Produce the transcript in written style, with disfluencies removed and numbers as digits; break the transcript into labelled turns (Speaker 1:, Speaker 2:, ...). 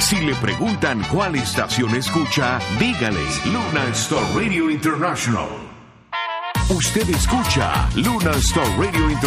Speaker 1: Si le preguntan cuál estación escucha, dígale Luna Star Radio International. Usted escucha Luna Star Radio International.